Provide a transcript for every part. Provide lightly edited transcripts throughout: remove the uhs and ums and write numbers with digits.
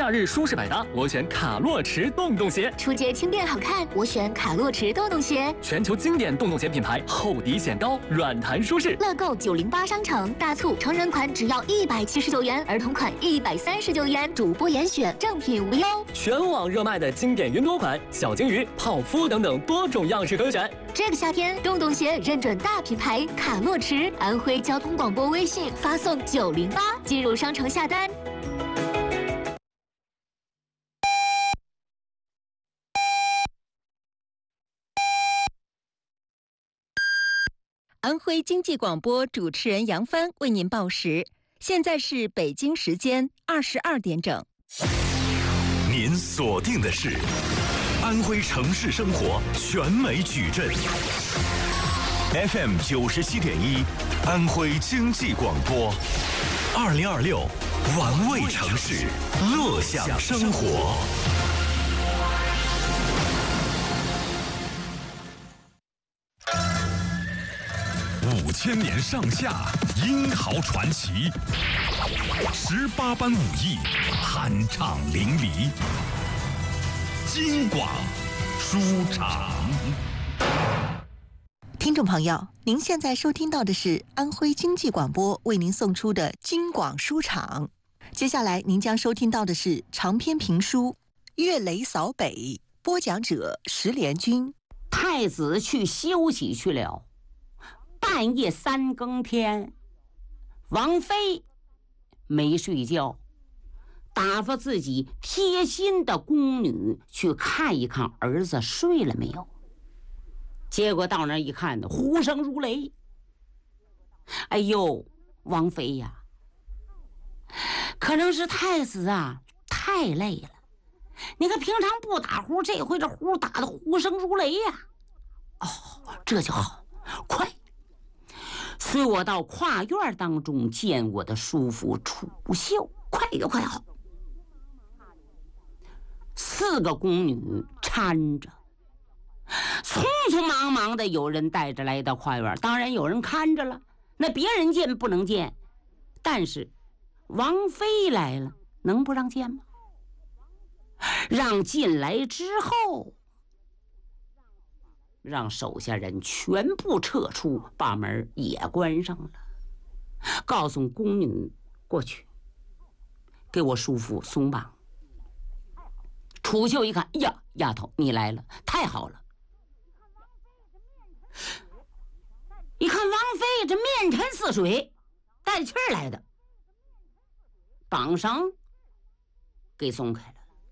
夏日舒适百搭，我选卡洛驰洞洞鞋。 出街轻便好看，我选卡洛驰洞洞鞋。 全球经典洞洞鞋品牌，厚底显高，软弹舒适。 乐购908商城大促，成人款只要179元，儿童款139元，主播严选，正品无忧。 全网热卖的经典云朵款、小金鱼、泡芙等等多种样式可选。 这个夏天，洞洞鞋认准大品牌卡洛驰，安徽交通广播微信发送908进入商城下单。 安徽经济广播主持人杨帆为您报时，现在是北京时间22点整。 您锁定的是安徽城市生活全美矩阵 FM 97.1，安徽经济广播，2026玩味城市，乐享生活。5000年上下，英豪传奇，18般武艺，酣畅淋漓。京广书场。 听众朋友，您现在收听到的是安徽经济广播为您送出的京广书场。接下来您将收听到的是长篇评书《岳雷扫北》，播讲者石连军。 太子去休息去了。半夜3更天，王妃没睡觉，打发自己贴心的宫女去看一看儿子睡了没有。结果到那儿一看呢，呼声如雷。哎呦，王妃呀，可能是太子啊太累了。你看平常不打呼，这回这呼打的呼声如雷呀。哦，这就好，快！随我到跨院当中见我的叔父楚秀，快就快好。4个宫女搀着，匆匆忙忙的有人带着来到跨院，当然有人看着了，那别人见不能见，但是王妃来了，能不让见吗？让进来之后，让手下人全部撤出，把门也关上了，告诉宫女过去给我叔父松绑。楚秀一看，呀，丫头你来了，太好了。一看王妃这面沉似水，带着气儿来的，绑绳给松开了。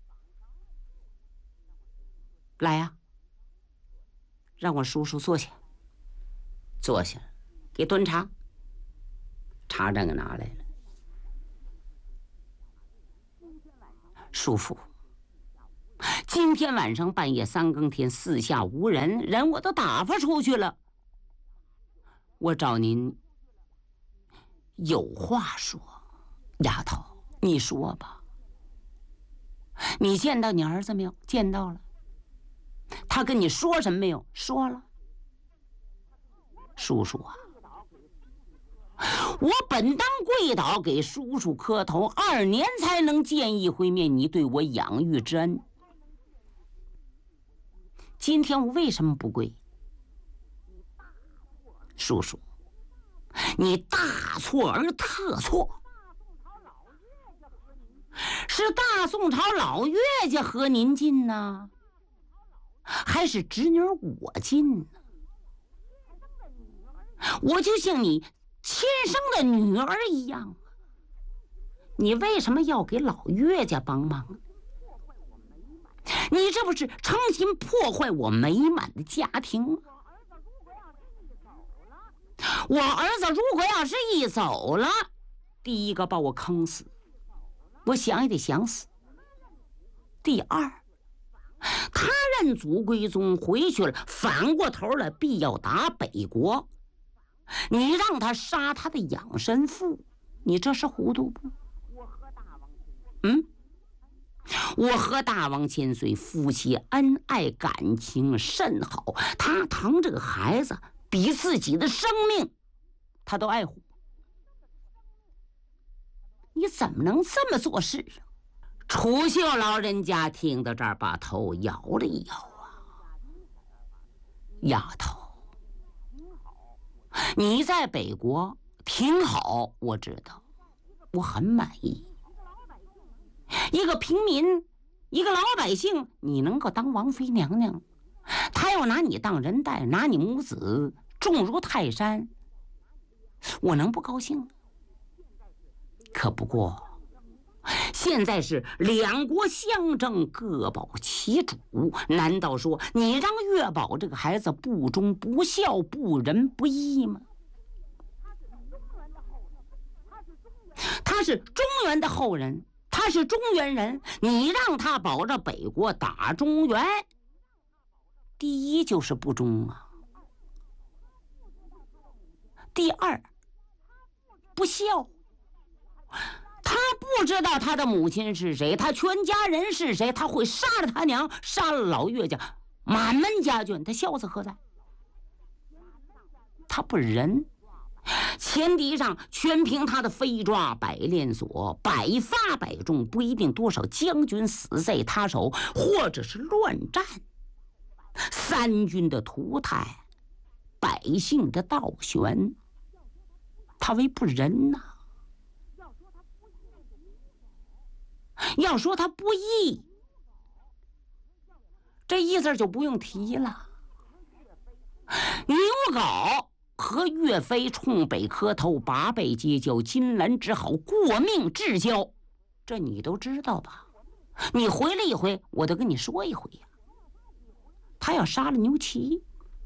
来呀，让我叔叔坐下。坐下，给端茶，茶盏给拿来了。叔父，今天晚上半夜3更天，四下无人，人我都打发出去了。我找您有话说。丫头，你说吧。你见到你儿子没有？见到了。他跟你说什么没有？说了。叔叔啊，我本当跪倒给叔叔磕头，2年才能见一回面，你对我养育之恩。今天我为什么不跪？叔叔，你大错而特错。是大宋朝老岳家和您近呢，还是侄女我近呢？我就像你亲生的女儿一样，你为什么要给老岳家帮忙？你这不是诚心破坏我美满的家庭吗？我儿子如果要是一走了，第一个把我坑死，我想也得想死。第二，他认祖归宗回去了，反过头来必要打北国，你让他杀他的养身父，你这是糊涂不？我和大王千岁夫妻恩爱，感情甚好，他疼这个孩子比自己的生命他都爱护。你怎么能这么做事啊？ 楚秀老人家听到这儿，把头摇了一摇啊，丫头，你在北国挺好，我知道，我很满意。一个平民，一个老百姓，你能够当王妃娘娘，他要拿你当人待，拿你母子重如泰山，我能不高兴？可不过现在是两国相争，各保其主，难道说你让月宝这个孩子不忠不孝，不仁不义吗？他是中原的后人，他是中原人，你让他保着北国打中原，第一就是不忠啊，第二不孝。他不知道他的母亲是谁，他全家人是谁，他会杀了他娘，杀了老岳家，满门家眷，他孝子何在？他不仁，前敌上全凭他的飞抓百链锁，百发百中，不一定多少将军死在他手，或者是乱战，三军的屠汰，百姓的倒悬，他为不仁呐。要说他不义，这一字就不用提了。牛皋和岳飞冲北磕头，八拜结交，金兰之好，过命至交，这你都知道吧？你回来一回，我都跟你说一回呀。他要杀了牛齐，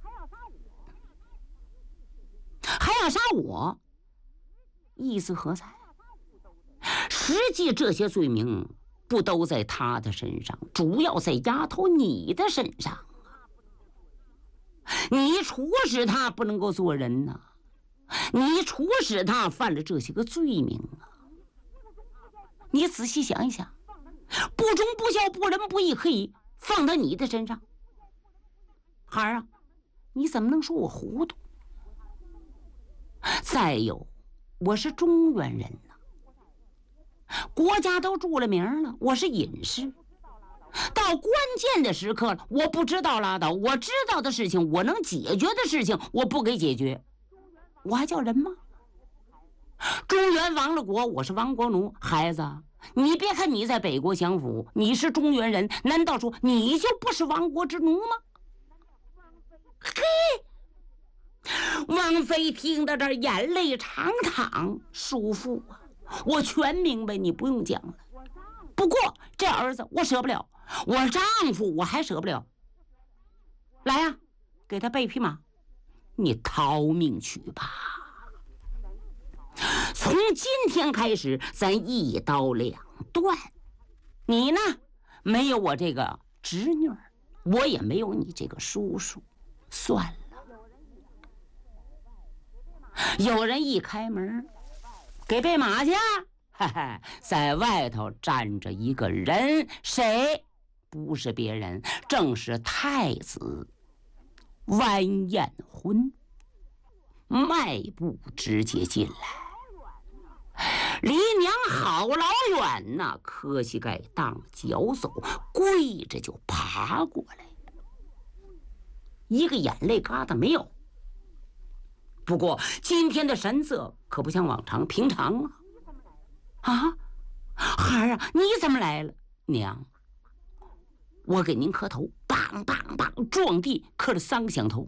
还要杀我，意思何在？实际这些罪名不都在他的身上，主要在丫头你的身上啊！你处使他不能够做人呐，你处使他犯了这些个罪名啊！你仔细想一想，不忠不孝不仁不义可以放到你的身上，孩儿啊，你怎么能说我糊涂？再有，我是中原人呐，国家都注了名了，我是隐士，到关键的时刻了，我不知道拉倒，我知道的事情，我能解决的事情，我不给解决，我还叫人吗？中原亡了国，我是亡国奴。孩子，你别看你在北国享福，你是中原人，难道说你就不是亡国之奴吗？嘿，王妃听到这儿，眼泪长淌，叔父啊，我全明白，你不用讲了。不过这儿子我舍不了，我丈夫我还舍不了。来呀，给他备匹马，你逃命去吧。从今天开始，咱一刀两断。你呢，没有我这个侄女，我也没有你这个叔叔，算了。有人一开门，给备马去，哈哈，在外头站着一个人，谁？不是别人，正是太子完颜婚，迈步直接进来，离娘好老远呐，磕膝盖当脚走，跪着就爬过来，一个眼泪疙瘩没有。不过今天的神色可不像往常平常啊！啊，孩儿啊，你怎么来了？娘，我给您磕头，梆梆梆，撞地磕了3个响头。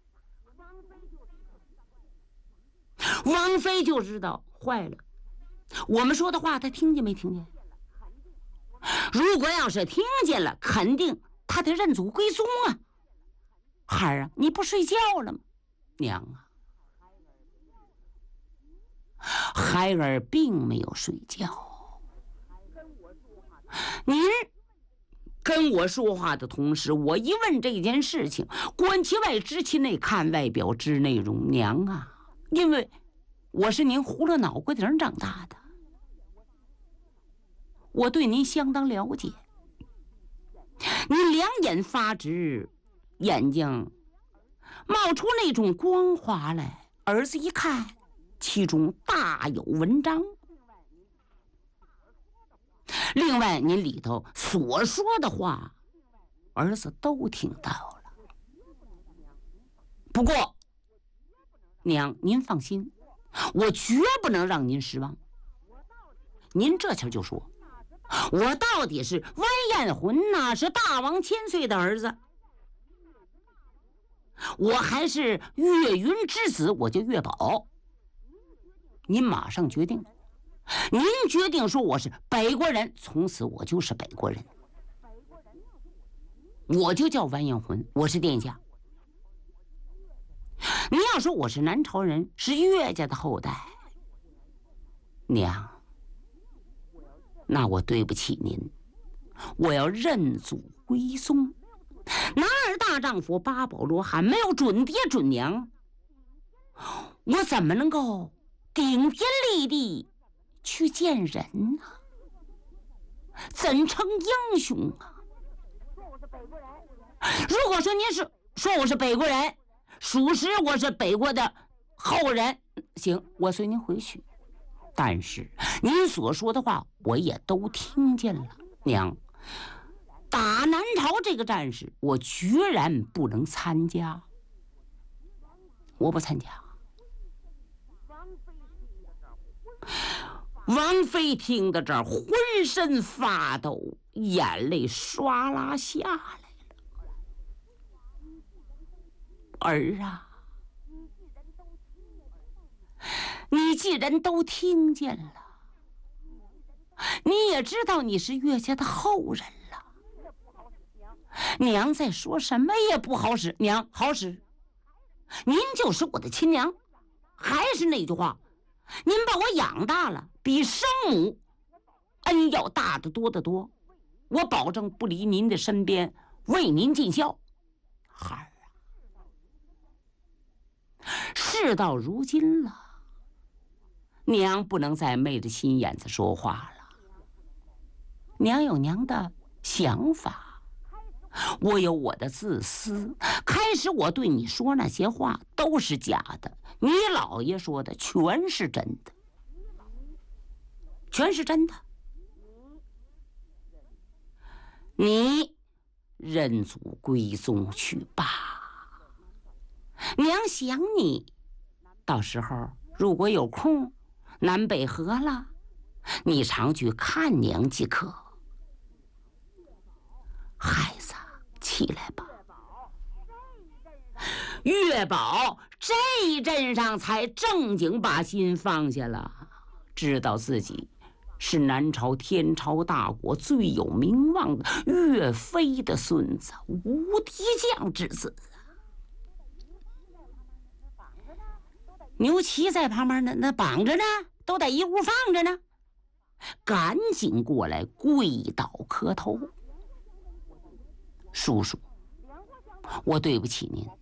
王妃就知道坏了，我们说的话他听见没听见？如果要是听见了，肯定他得认祖归宗啊！孩儿啊，你不睡觉了吗？娘啊，孩儿并没有睡觉。您跟我说话的同时，我一问这件事情，观其外知其内，看外表知内容。娘啊，因为我是您糊了脑瓜顶长大的，我对您相当了解。您两眼发直，眼睛冒出那种光华来，儿子一看，其中大有文章。 另外，您里头所说的话，儿子都听到了。不过，娘，您放心，我绝不能让您失望。您这气儿就说，我到底是完颜浑呐，是大王千岁的儿子，我还是岳云之子，我叫岳宝。您马上决定，您决定说我是北国人，从此我就是北国人，我就叫完颜浑，我是殿下。你要说我是南朝人，是岳家的后代，娘，那我对不起您，我要认祖归宗。男儿大丈夫，八宝罗汉，没有准爹准娘，我怎么能够顶天立地去见人呢？怎称英雄啊？如果说您是说我是北国人，属实我是北国的后人，行，我随您回去。但是您所说的话我也都听见了，娘，打南朝这个战事我决然不能参加，我不参加。王妃听到这儿，浑身发抖，眼泪唰啦下来了。儿啊，你既然都听见了，你也知道你是岳家的后人了，娘再说什么也不好使。娘好使，您就是我的亲娘，还是那句话，您把我养大了，比生母恩要大得多得多，我保证不离您的身边，为您尽孝。孩儿啊，事到如今了，娘不能再昧着心眼子说话了。娘有娘的想法，我有我的自私。开始我对你说那些话都是假的，你老爷说的全是真的，全是真的。你认祖归宗去吧，娘想你，到时候如果有空，南北河了，你常去看娘即可。孩子，起来吧。岳宝这一阵上才正经把心放下了，知道自己是南朝天朝大国最有名望的岳飞的孙子，无敌将之子。牛骑在旁边呢，那绑着呢，都在一屋放着呢，赶紧过来跪倒磕头。叔叔，我对不起您，